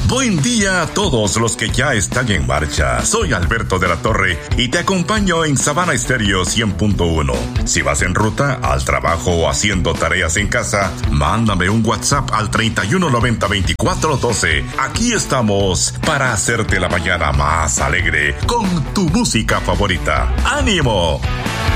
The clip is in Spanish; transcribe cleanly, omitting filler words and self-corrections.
Buen día a todos los que ya están en marcha. Soy Alberto de la Torre y te acompaño en Sabana Estéreo 100.1. Si vas en ruta, al trabajo o haciendo tareas en casa, mándame un WhatsApp al 3190-2412. Aquí estamos para hacerte la mañana más alegre con tu música favorita. ¡Ánimo!